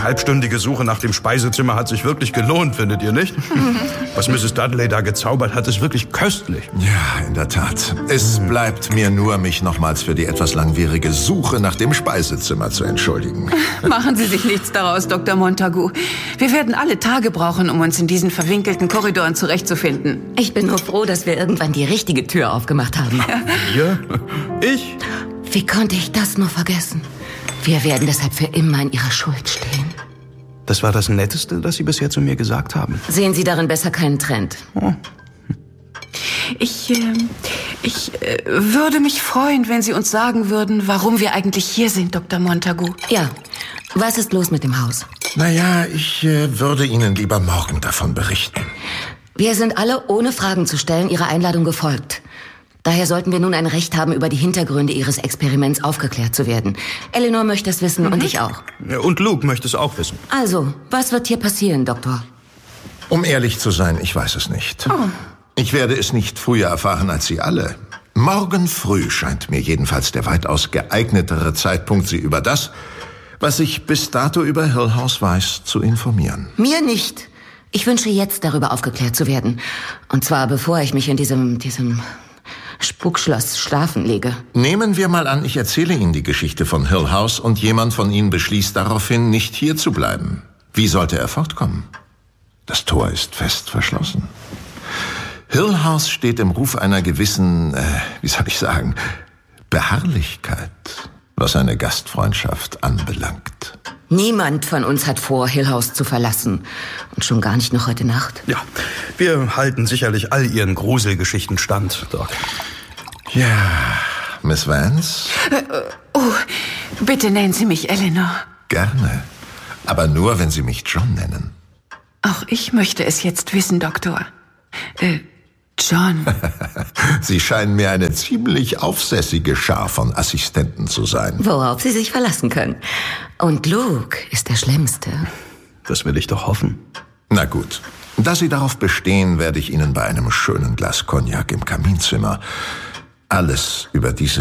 halbstündige Suche nach dem Speisezimmer hat sich wirklich gelohnt, findet ihr nicht? Was Mrs. Dudley da gezaubert hat, ist wirklich köstlich. Ja, in der Tat. Es bleibt mir nur, mich nochmals für die etwas langwierige Suche nach dem Speisezimmer zu entschuldigen. Machen Sie sich nichts daraus, Dr. Montagu. Wir werden alle Tage brauchen, um uns in diesen verwinkelten Korridoren zurechtzufinden. Ich bin nur froh, dass wir irgendwann die richtige Tür aufgemacht haben. Ihr? Ich? Wie konnte ich das nur vergessen? Wir werden deshalb für immer in Ihrer Schuld stehen. Das war das Netteste, das Sie bisher zu mir gesagt haben. Sehen Sie darin besser keinen Trend? Oh. Ich würde mich freuen, wenn Sie uns sagen würden, warum wir eigentlich hier sind, Dr. Montagu. Ja. Was ist los mit dem Haus? Naja, ich würde Ihnen lieber morgen davon berichten. Wir sind alle, ohne Fragen zu stellen, Ihrer Einladung gefolgt. Daher sollten wir nun ein Recht haben, über die Hintergründe Ihres Experiments aufgeklärt zu werden. Eleanor möchte es wissen und ich auch. Und Luke möchte es auch wissen. Also, was wird hier passieren, Doktor? Um ehrlich zu sein, ich weiß es nicht. Oh. Ich werde es nicht früher erfahren als Sie alle. Morgen früh scheint mir jedenfalls der weitaus geeignetere Zeitpunkt, Sie über das, was ich bis dato über Hill House weiß, zu informieren. Mir nicht. Ich wünsche jetzt darüber aufgeklärt zu werden. Und zwar bevor ich mich in diesem Spukschloss schlafen lege. Nehmen wir mal an, ich erzähle Ihnen die Geschichte von Hill House und jemand von Ihnen beschließt daraufhin, nicht hier zu bleiben. Wie sollte er fortkommen? Das Tor ist fest verschlossen. Hill House steht im Ruf einer gewissen, Beharrlichkeit, was eine Gastfreundschaft anbelangt. Niemand von uns hat vor, Hill House zu verlassen. Und schon gar nicht noch heute Nacht. Ja, wir halten sicherlich all Ihren Gruselgeschichten stand, Doc. Ja, Miss Vance? Bitte nennen Sie mich Eleanor. Gerne, aber nur, wenn Sie mich John nennen. Auch ich möchte es jetzt wissen, Doktor. John. Sie scheinen mir eine ziemlich aufsässige Schar von Assistenten zu sein. Worauf Sie sich verlassen können. Und Luke ist der Schlimmste. Das will ich doch hoffen. Na gut. Da Sie darauf bestehen, werde ich Ihnen bei einem schönen Glas Cognac im Kaminzimmer alles über diese